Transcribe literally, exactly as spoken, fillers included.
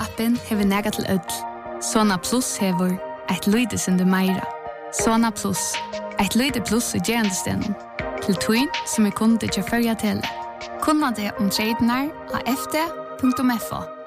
Sona-appen hever nega til ødel. Sona Plus hever et lyde som du meira. Sona Plus, et lyde pluss i gerandestenen. Til tøyn som er kunde til førja til. Kunna det om tredjenar av f d punktum f o.